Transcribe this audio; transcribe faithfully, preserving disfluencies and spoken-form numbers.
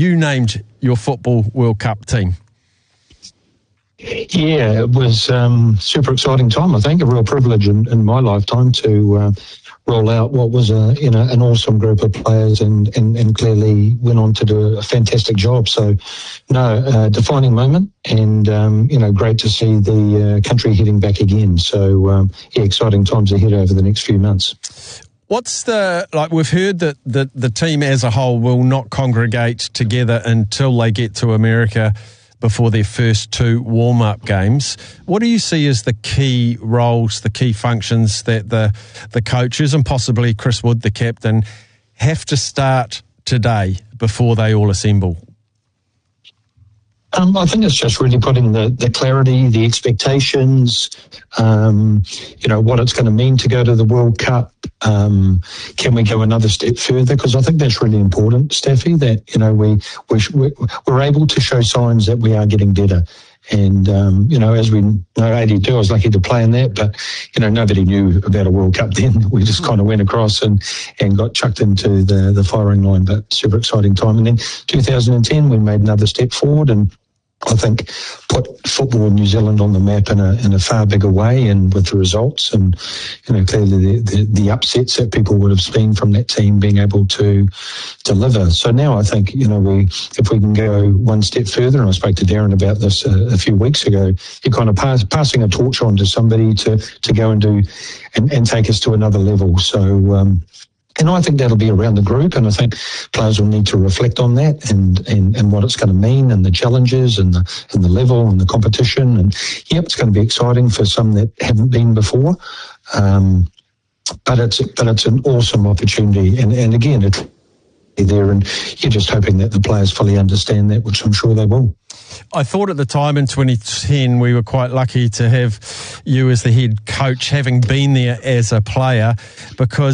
you named your Football World Cup team. Yeah, it was um, super exciting time. I think a real privilege in, in my lifetime to uh, roll out what was a you know an awesome group of players, and, and, and clearly went on to do a fantastic job. So, no, uh, defining moment, and um, you know, great to see the uh, country heading back again. So, um, yeah, exciting times ahead over the next few months. What's the, like, we've heard that the, the team as a whole will not congregate together until they get to America before their first two warm-up games. What do you see as the key roles, the key functions that the the coaches and possibly Chris Wood, the captain, have to start today before they all assemble? Um, I think it's just really putting the, the clarity, the expectations, um, you know, what it's going to mean to go to the World Cup. Um, can we go another step further? Because I think that's really important, Staffy, that, you know, we, we, we're able to show signs that we are getting better. And, um, you know, as we know, eighty-two, I was lucky to play in that, but, you know, nobody knew about a World Cup then. We just kind of went across and, and got chucked into the, the firing line, but super exciting time. And then two thousand ten, we made another step forward and I think put football in New Zealand on the map in a in a far bigger way, and with the results and, you know, clearly the, the, the upsets that people would have seen from that team being able to deliver. So now I think, you know, we if we can go one step further, and I spoke to Darren about this a, a few weeks ago, you're kind of pass, passing a torch on to somebody to, to go and do and, and take us to another level. So, um, And I think that'll be around the group, and I think players will need to reflect on that and, and, and what it's going to mean, and the challenges and the and the level and the competition. And yep, it's going to be exciting for some that haven't been before, um, but it's but it's an awesome opportunity. And, and again, it's there, and you're just hoping that the players fully understand that, which I'm sure they will. I thought at the time in twenty ten we were quite lucky to have you as the head coach, having been there as a player, because